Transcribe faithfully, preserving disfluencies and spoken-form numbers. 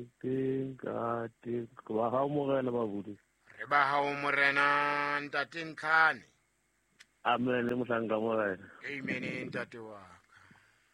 teng ka teng ba ha morena Mabudi. Re ba hao morena ntate Ntlhane. Amen le mohlanka morena. Amen ntate wa